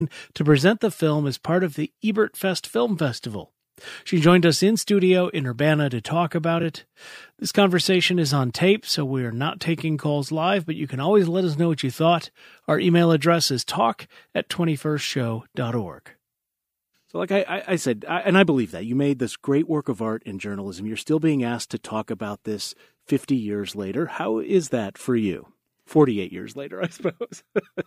to present the film as part of the Ebertfest Film Festival. She joined us in studio in Urbana to talk about it. This conversation is on tape, so we are not taking calls live, but you can always let us know what you thought. Our email address is talk@21stshow.org. So like I said, and I believe that, you made this great work of art in journalism. You're still being asked to talk about this 50 years later. How is that for you? 48 years later, I suppose.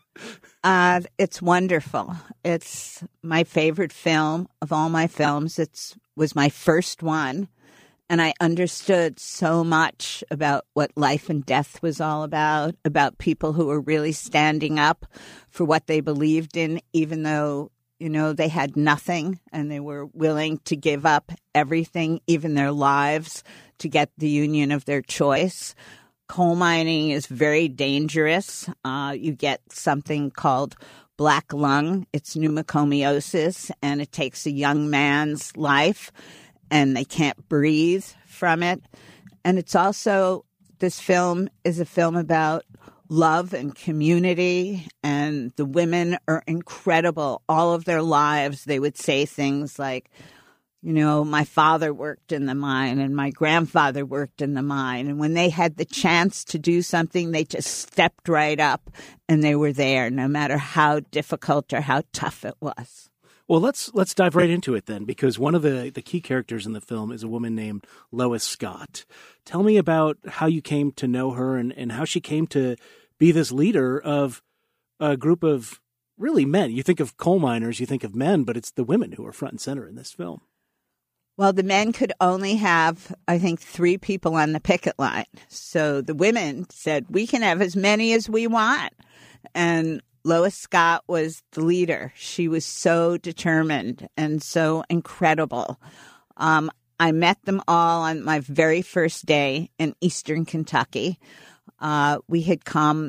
It's wonderful. It's my favorite film of all my films. It was my first one, and I understood so much about what life and death was all about people who were really standing up for what they believed in, even though, you know, they had nothing, and they were willing to give up everything, even their lives, to get the union of their choice. Coal mining is very dangerous. You get something called black lung. It's pneumocomiosis, and it takes a young man's life, and they can't breathe from it. And it's also, this film is a film about love and community, and the women are incredible. All of their lives, they would say things like, you know, my father worked in the mine and my grandfather worked in the mine. And when they had the chance to do something, they just stepped right up and they were there, no matter how difficult or how tough it was. Well, let's dive right into it then, because one of the key characters in the film is a woman named Lois Scott. Tell me about how you came to know her and how she came to be this leader of a group of really men. You think of coal miners, you think of men, but it's the women who are front and center in this film. Well, the men could only have, I think, 3 people on the picket line. So the women said, we can have as many as we want. And Lois Scott was the leader. She was so determined and so incredible. I met them all on my very first day in Eastern Kentucky. We had come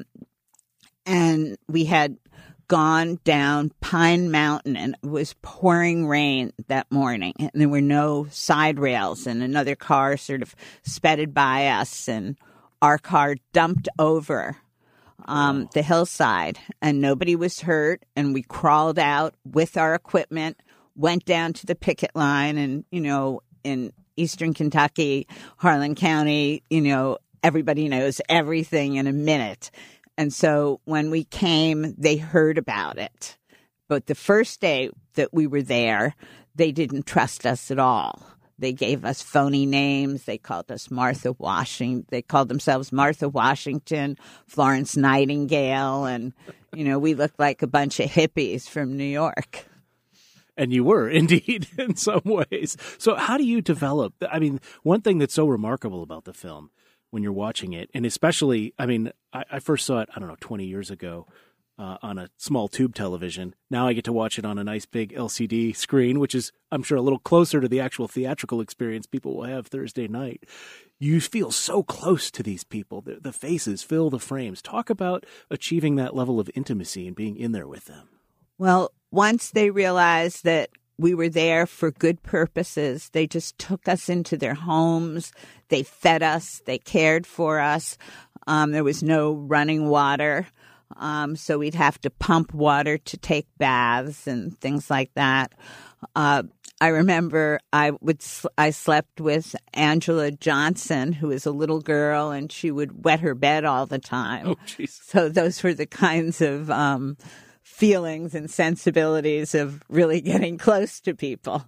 and we had gone down Pine Mountain, and it was pouring rain that morning, and there were no side rails, and another car sort of spedded by us, and our car dumped over the hillside, and nobody was hurt, and we crawled out with our equipment, went down to the picket line, and, you know, in Eastern Kentucky, Harlan County, you know, everybody knows everything in a minute. And so when we came, they heard about it. But the first day that we were there, they didn't trust us at all. They gave us phony names. They called us Martha Washington. They called themselves Martha Washington, Florence Nightingale. And, you know, we looked like a bunch of hippies from New York. And you were, indeed, in some ways. So how do you develop? I mean, one thing that's so remarkable about the film when you're watching it, and especially, I mean, I first saw it, 20 years ago on a small tube television. Now I get to watch it on a nice big LCD screen, which is, I'm sure, a little closer to the actual theatrical experience people will have Thursday night. You feel so close to these people. The faces fill the frames. Talk about achieving that level of intimacy and being in there with them. Well, once they realized that we were there for good purposes, they just took us into their homes. They fed us. They cared for us. There was no running water, so we'd have to pump water to take baths and things like that. I remember I slept with Angela Johnson, who was a little girl, and she would wet her bed all the time. Oh, jeez. So those were the kinds of feelings and sensibilities of really getting close to people.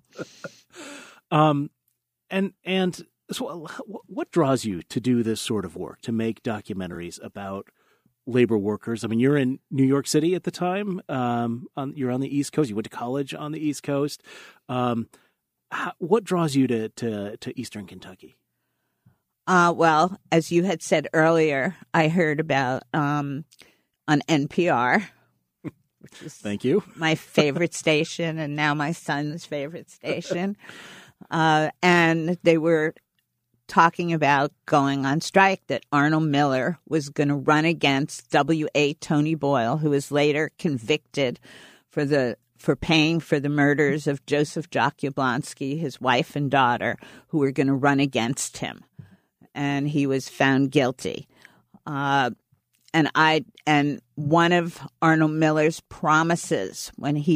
And so what draws you to do this sort of work, to make documentaries about labor workers? I mean, you're in New York City at the time. You're on the East Coast. You went to college on the East Coast. What draws you to Eastern Kentucky? Well, as you had said earlier, I heard about on NPR. Which is Thank you. My favorite station, and now my son's favorite station. And they were talking about going on strike, that Arnold Miller was going to run against W.A. Tony Boyle, who was later convicted for paying for the murders of Joseph Jock Yablonsky, his wife and daughter, who were going to run against him. And he was found guilty. And And one of Arnold Miller's promises when he